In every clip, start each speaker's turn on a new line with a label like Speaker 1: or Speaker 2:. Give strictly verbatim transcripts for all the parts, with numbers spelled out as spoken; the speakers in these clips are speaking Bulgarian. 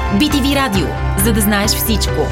Speaker 1: Би Ти Ви Радио, за да знаеш всичко.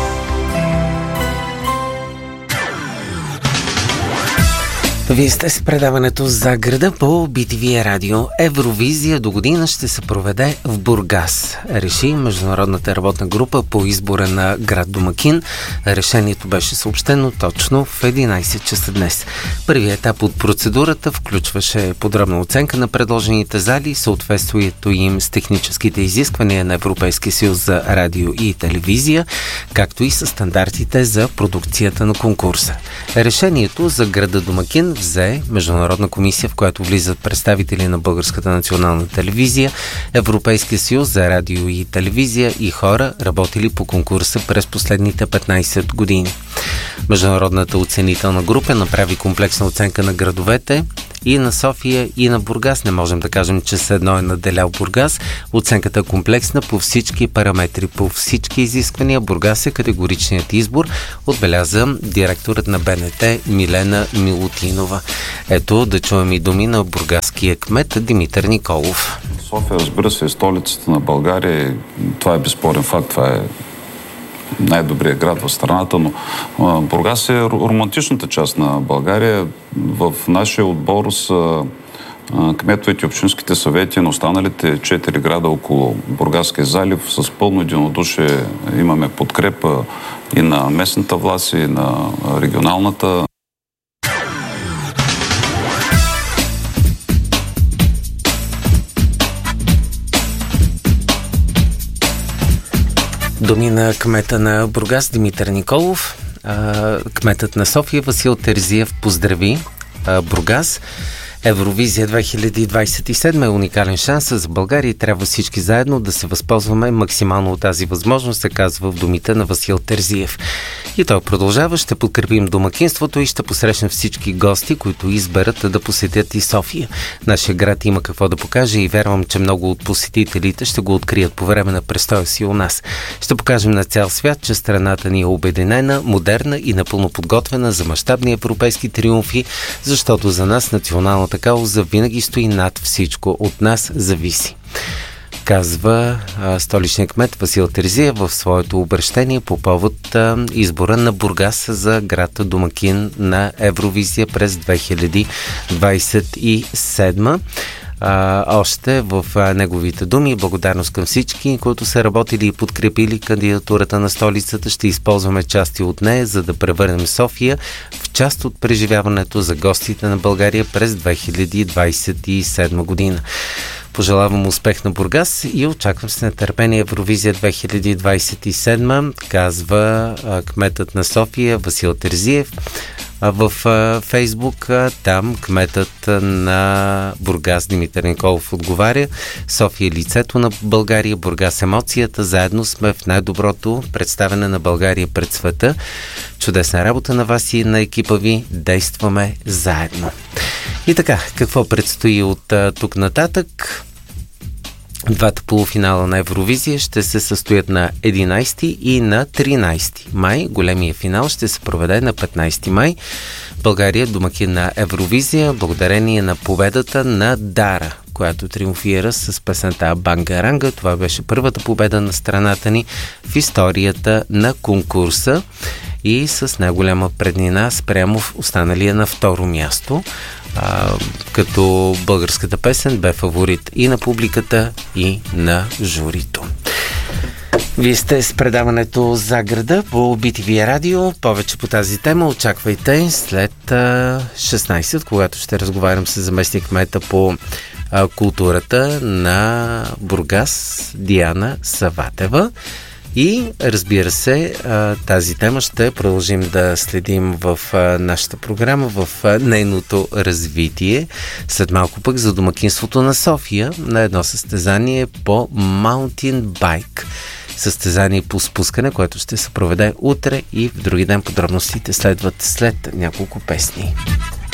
Speaker 2: Вие сте с предаването За града по Би Ти Ви Радио. Евровизия до година ще се проведе в Бургас. Реши Международната работна група по избора на град домакин. Решението беше съобщено точно в единайсет часа днес. Първият етап от процедурата включваше подробна оценка на предложените зали, съответствието им с техническите изисквания на Европейския съюз за радио и телевизия, както и с стандартите за продукцията на конкурса. Решението за града домакин взе Международна комисия, в която влизат представители на Българската национална телевизия, Европейския съюз за радио и телевизия и хора, работили по конкурса през последните петнайсет години. Международната оценителна група направи комплексна оценка на градовете и на София, и на Бургас. Не можем да кажем, че с едно е наделял Бургас. Оценката е комплексна по всички параметри, по всички изисквания. Бургас е категоричният избор, отбеляза директорът на Б Н Т Милена Милутинова. Ето да чуем и думи на бургаския кмет Димитър Николов.
Speaker 3: София, разбира се, е столицата на България. Това е безспорен факт. Това е най-добрият град в страната, но Бургас е романтичната част на България. В нашия отбор са кметовете и общинските съвети на останалите четири града около Бургаския залив. С пълно единодушие имаме подкрепа и на местната власт, и на регионалната.
Speaker 2: Думи на кмета на Бургас Димитър Николов. Кметът на София Васил Терзиев поздрави Бургас. Евровизия две хиляди двайсет и седма е уникален шанс за България и трябва всички заедно да се възползваме максимално от тази възможност, се казва в думите на Васил Терзиев. И той продължава: ще подкрепим домакинството и ще посрещнем всички гости, които изберат да посетят и София. Нашия град има какво да покаже и вярвам, че много от посетителите ще го открият по време на престоя си у нас. Ще покажем на цял свят, че страната ни е обединена, модерна и напълно подготвена за мащабни европейски триумфи, защото за нас националната кауза винаги стои над всичко. От нас зависи, казва а, столичният кмет Васил Терзиев в своето обръщение по повод а, избора на Бургас за град домакин на Евровизия през две хиляди двайсет и седма. А, още в а, неговите думи благодарност към всички, които са работили и подкрепили кандидатурата на столицата. Ще използваме части от нея, за да превърнем София в част от преживяването за гостите на България през две хиляди двайсет и седма година. Пожелавам успех на Бургас и очаквам с нетърпение Евровизия две хиляди двайсет и седма, казва а, кметът на София Васил Терзиев. В а, Фейсбук а, там кметът на Бургас Димитър Николов отговаря: София е лицето на България, Бургас емоцията, заедно сме в най-доброто представяне на България пред света. Чудесна работа на вас и на екипа ви, действаме заедно. И така, какво предстои от а, тук нататък? Двата полуфинала на Евровизия ще се състоят на единайсети и на тринайсети май. Големия финал ще се проведе на петнайсети май. България домакин на Евровизия благодарение на победата на Дара, която триумфира с песента Бангаранга. Това беше първата победа на страната ни в историята на конкурса и с най-голяма преднина спрямо в останалия на второ място. А, като българската песен бе фаворит и на публиката, и на журито. Вие сте с предаването За града по Би Ти Ви Радио. Повече по тази тема очаквайте след а, шестнайсет, когато ще разговарям с заместник кмета по а, културата на Бургас Диана Саватева. И, разбира се, тази тема ще продължим да следим в нашата програма, в нейното развитие. След малко пък за домакинството на София на едно състезание по Mountain Bike. Състезание по спускане, което ще се проведе утре и в други ден. Подробностите следват след няколко песни.